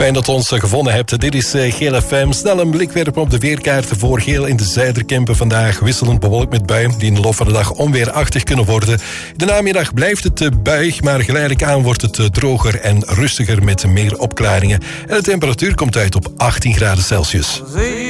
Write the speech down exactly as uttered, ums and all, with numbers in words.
Fijn dat u ons gevonden hebt. Dit is Geel F M. Snel een blik werpen op de weerkaarten voor Geel in de Zijderkempen. Vandaag wisselend bewolkt met buien die in de loop van de dag onweerachtig kunnen worden. De namiddag blijft het buig, maar geleidelijk aan wordt het droger en rustiger met meer opklaringen. En de temperatuur komt uit op achttien graden Celsius.